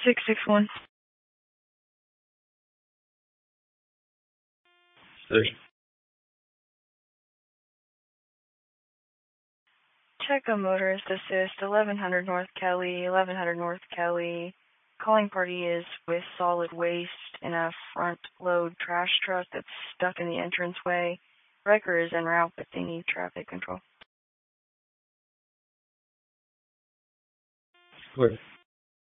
661. Check a motorist assist, 1100 North Kelly, 1100 North Kelly. Calling party is with solid waste in a front load trash truck that's stuck in the entranceway. Wrecker is en route, but they need traffic control. Where?